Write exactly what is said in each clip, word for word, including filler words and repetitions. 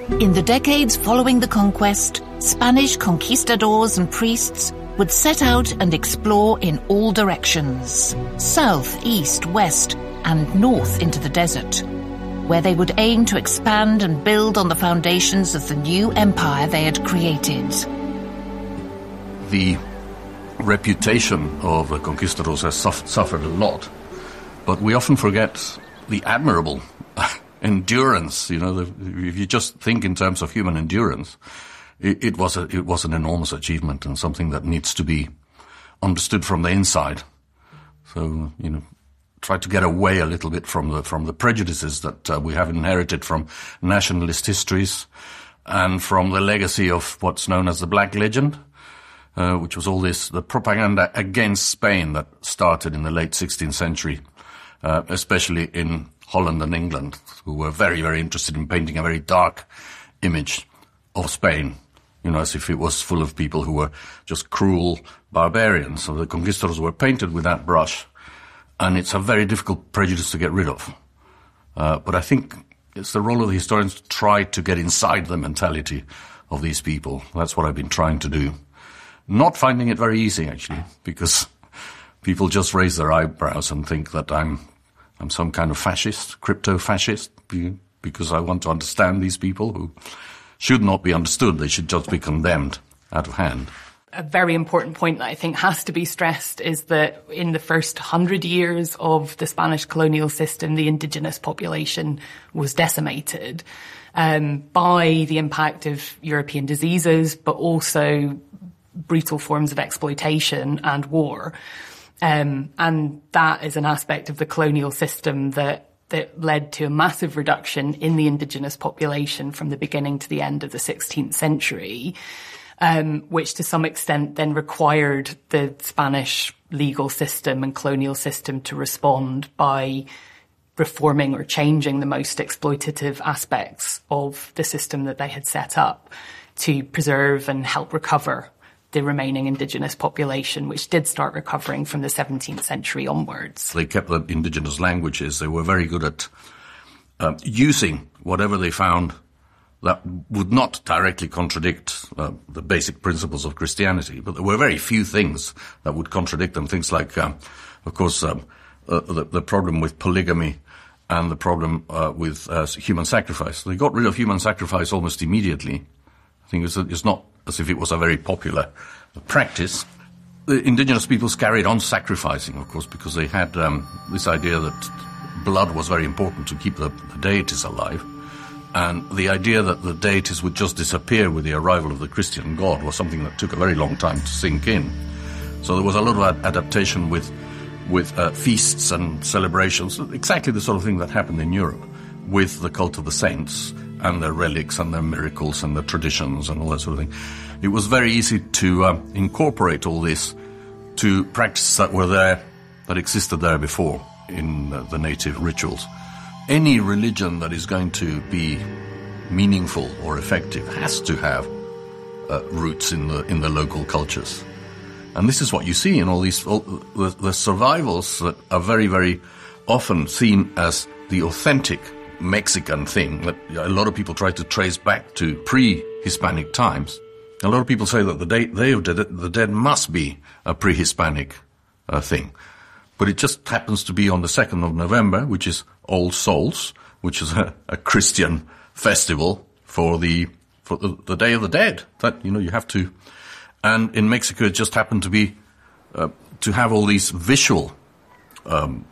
In the decades following the conquest, Spanish conquistadors and priests would set out and explore in all directions, south, east, west, and north into the desert, where they would aim to expand and build on the foundations of the new empire they had created. The reputation of the conquistadors has suff- suffered a lot, but we often forget the admirable endurance. You know, the, if you just think in terms of human endurance, it, it was a, it was an enormous achievement and something that needs to be understood from the inside. So, you know, try to get away a little bit from the from the prejudices that uh, we have inherited from nationalist histories and from the legacy of what's known as the Black Legend, uh, which was all this the propaganda against Spain that started in the late sixteenth century, uh, especially in Holland and England, who were very, very interested in painting a very dark image of Spain, you know, as if it was full of people who were just cruel barbarians. So the conquistadors were painted with that brush, and it's a very difficult prejudice to get rid of. Uh, but I think it's the role of the historians to try to get inside the mentality of these people. That's what I've been trying to do. Not finding it very easy, actually, because people just raise their eyebrows and think that I'm I'm some kind of fascist, crypto-fascist, because I want to understand these people who should not be understood. They should just be condemned out of hand. A very important point that I think has to be stressed is that in the first hundred years of the Spanish colonial system, the indigenous population was decimated um, by the impact of European diseases, but also brutal forms of exploitation and war. Um, and that is an aspect of the colonial system that, that led to a massive reduction in the indigenous population from the beginning to the end of the sixteenth century, um, which to some extent then required the Spanish legal system and colonial system to respond by reforming or changing the most exploitative aspects of the system that they had set up to preserve and help recover the remaining indigenous population, which did start recovering from the seventeenth century onwards. They kept the indigenous languages. They were very good at uh, using whatever they found that would not directly contradict uh, the basic principles of Christianity. But there were very few things that would contradict them. Things like, um, of course, um, uh, the, the problem with polygamy and the problem uh, with uh, human sacrifice. They got rid of human sacrifice almost immediately. I think it's, it's not as if it was a very popular practice. The indigenous peoples carried on sacrificing, of course, because they had um, this idea that blood was very important to keep the, the deities alive. And the idea that the deities would just disappear with the arrival of the Christian God was something that took a very long time to sink in. So there was a lot of adaptation with, with uh, feasts and celebrations, exactly the sort of thing that happened in Europe, with the cult of the saints and their relics and their miracles and their traditions and all that sort of thing. It was very easy to uh, incorporate all this to practices that were there, that existed there before in uh, the native rituals. Any religion that is going to be meaningful or effective has to have uh, roots in the in the local cultures. And this is what you see in all these, all the, the survivals that are very, very often seen as the authentic Mexican thing that a lot of people try to trace back to pre-Hispanic times. A lot of people say that the Day, Day of the Dead must be a pre-Hispanic uh, thing. But it just happens to be on the second of November, which is All Souls, which is a, a Christian festival for the for the, the Day of the Dead. That, you know, you have to. And in Mexico, it just happened to be uh, to have all these visual um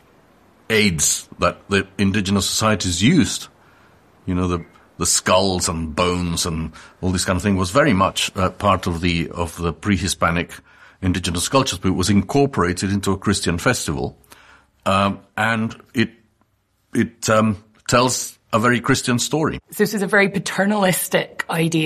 aids that the indigenous societies used. You know, the the skulls and bones and all this kind of thing was very much uh, part of the of the pre-Hispanic indigenous cultures, but it was incorporated into a Christian festival, um, and it it um, tells a very Christian story. So this is a very paternalistic idea